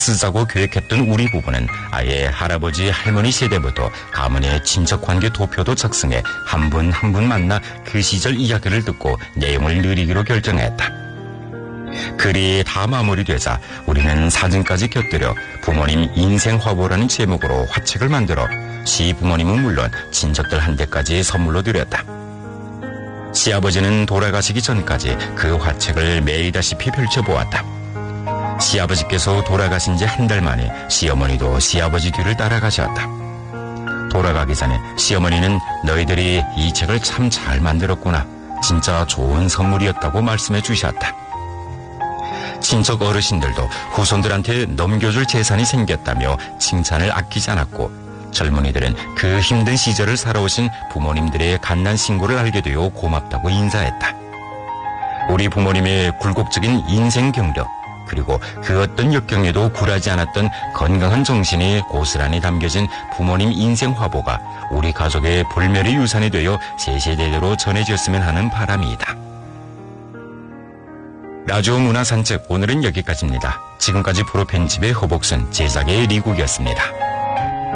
쓰자고 계획했던 우리 부부는 아예 할아버지 할머니 세대부터 가문의 친척관계 도표도 작성해 한 분 한 분 만나 그 시절 이야기를 듣고 내용을 느리기로 결정했다. 글이 다 마무리되자 우리는 사진까지 곁들여 부모님 인생화보라는 제목으로 화책을 만들어 시부모님은 물론 친척들 한테까지 선물로 드렸다. 시아버지는 돌아가시기 전까지 그 화책을 매일다시피 펼쳐보았다. 시아버지께서 돌아가신 지 한 달 만에 시어머니도 시아버지 뒤를 따라가셨다. 돌아가기 전에 시어머니는 너희들이 이 책을 참 잘 만들었구나. 진짜 좋은 선물이었다고 말씀해 주셨다. 친척 어르신들도 후손들한테 넘겨줄 재산이 생겼다며 칭찬을 아끼지 않았고 젊은이들은 그 힘든 시절을 살아오신 부모님들의 갓난 신고를 알게 되어 고맙다고 인사했다. 우리 부모님의 굴곡적인 인생 경력 그리고 그 어떤 역경에도 굴하지 않았던 건강한 정신이 고스란히 담겨진 부모님 인생 화보가 우리 가족의 불멸의 유산이 되어 세세대대로 전해졌으면 하는 바람이다. 라디오 문화산책 오늘은 여기까지입니다. 지금까지 프로 편집의 허복순, 제작의 리국이었습니다.